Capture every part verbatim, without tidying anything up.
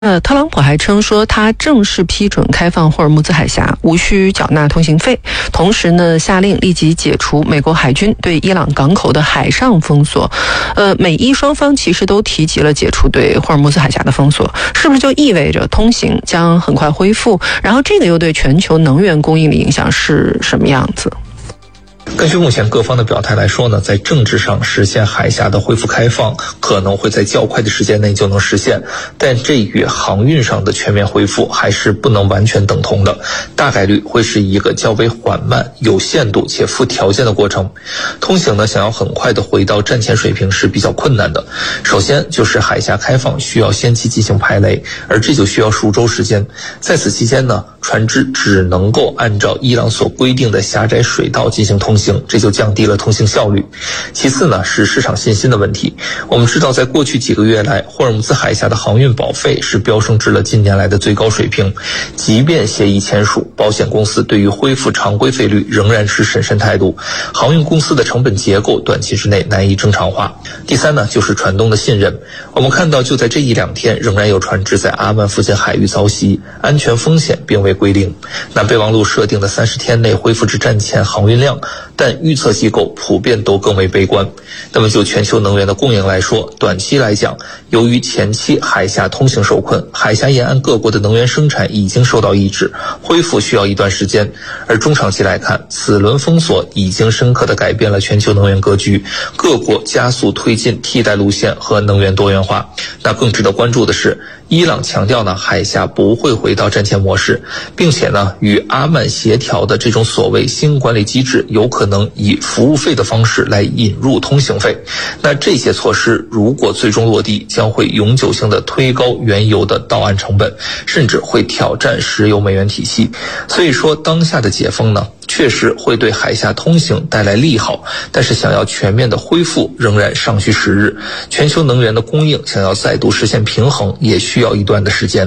呃，特朗普还称说，他正式批准开放霍尔木兹海峡，无需缴纳通行费。同时呢，下令立即解除美国海军对伊朗港口的海上封锁。呃，美伊双方其实都提及了解除对霍尔木兹海峡的封锁，是不是就意味着通行将很快恢复？然后这个又对全球能源供应的影响是什么样子？ 根据目前各方的表态来说呢，在政治上实现海峡的恢复开放可能会在较快的时间内就能实现，但这与航运上的全面恢复还是不能完全等同的，大概率会是一个较为缓慢、有限度且附条件的过程。通行呢，想要很快的回到战前水平是比较困难的。首先就是海峡开放需要先期进行排雷，而这就需要数周时间。在此期间呢，船只只能够按照伊朗所规定的狭窄水道进行通行，这就降低了通行效率。其次呢，是市场信心的问题。我们知道，在过去几个月来，霍尔木兹海峡的航运保费是飙升至了近年来的最高水平。即便协议签署，保险公司对于恢复常规费率仍然持审慎态度，航运公司的成本结构短期之内难以正常化。第三呢，就是船东的信任。我们看到，就在这一两天，仍然有船只在阿曼附近海域遭袭，安全风险并未归零。南备忘录设定的三十天内恢复至战前航运量，但预测机构普遍都更为悲观。那么就全球能源的供应来说，短期来讲，由于前期海峡通行受困，海峡沿岸各国的能源生产已经受到抑制，恢复需要一段时间。而中长期来看，此轮封锁已经深刻地改变了全球能源格局，各国加速推进替代路线和能源多元化。那更值得关注的是，伊朗强调呢，海峡不会回到战前模式，并且呢，与阿曼协调的这种所谓新管理机制有可能以服务费的方式来引入通行费。那这些措施如果最终落地，将会永久性的推高原油的到岸成本，甚至会挑战石油美元体系。所以说，当下的解封呢，确实会对海峡通行带来利好，但是想要全面的恢复仍然尚需时日。全球能源的供应想要再度实现平衡，也需要一段的时间。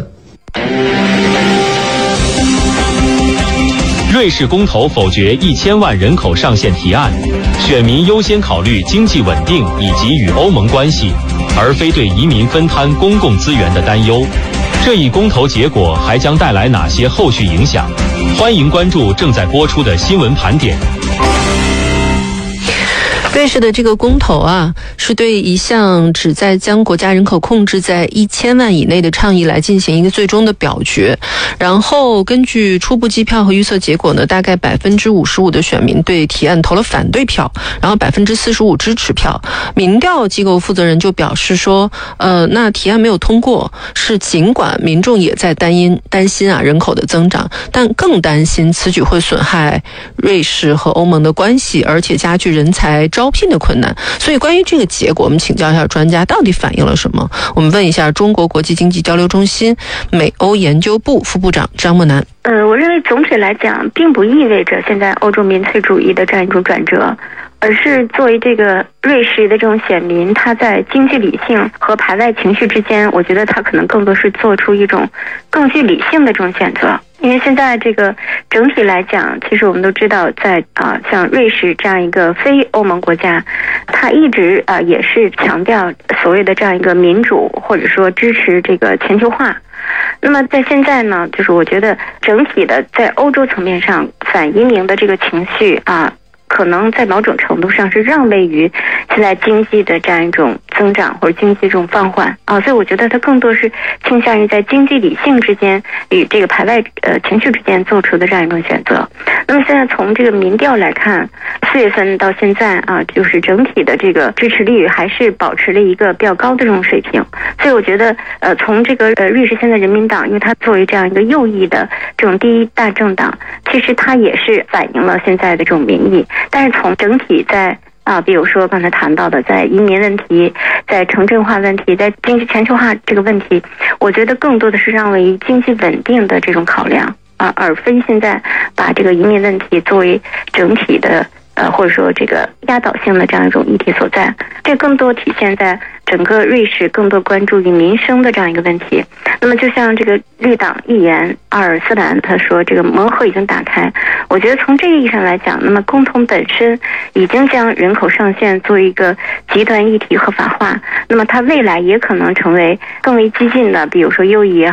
瑞士公投否决一千万人口上限提案，选民优先考虑经济稳定以及与欧盟关系，而非对移民分摊公共资源的担忧。这一公投结果还将带来哪些后续影响？欢迎关注正在播出的新闻盘点。 瑞士的这个公投啊，是对一项旨在将国家人口控制在一千万以内的倡议来进行一个最终的表决。然后根据初步计票和预测结果呢，大概百分之五十五的选民对提案投了反对票，然后百分之四十五支持票。民调机构负责人就表示说，呃，那提案没有通过，是尽管民众也在担心担心啊人口的增长，但更担心此举会损害瑞士和欧盟的关系，而且加剧人才招。招聘的困难。所以关于这个结果，我们请教一下专家，到底反映了什么？我们问一下中国国际经济交流中心美欧研究部副部长张默南。 呃，我认为总体来讲，并不意味着现在欧洲民粹主义的这样一种转折，而是作为这个瑞士的这种选民，他在经济理性和排外情绪之间，我觉得他可能更多是做出一种更具理性的这种选择。因为现在这个整体来讲，其实我们都知道在，在啊像瑞士这样一个非欧盟国家，它一直啊也是强调所谓的这样一个民主，或者说支持这个全球化。那么在现在呢，就是我觉得整体的在欧洲层面上反移民的这个情绪啊，可能在某种程度上是让位于现在经济的这样一种增长或者经济这种放缓啊，所以我觉得它更多是倾向于在经济理性之间与这个排外呃情绪之间做出的这样一种选择。那么现在从这个民调来看，四月份到现在啊，就是整体的这个支持率还是保持了一个比较高的这种水平。所以我觉得呃从这个呃瑞士现在人民党，因为它作为这样一个右翼的这种第一大政党，其实它也是反映了现在的这种民意。但是从整体在啊，比如说刚才谈到的，在移民问题、在城镇化问题、在经济全球化这个问题，我觉得更多的是让位于经济稳定的这种考量啊，而非现在把这个移民问题作为整体的呃，或者说这个压倒性的这样一种议题所在。这更多体现在整个瑞士更多关注于民生的这样一个问题。那么就像这个绿党议员阿尔斯兰他说，这个门盒已经打开。我觉得从这个意义上来讲，那么公投本身已经将人口上限作为一个极端议题合法化，那么它未来也可能成为更为激进的，比如说右翼也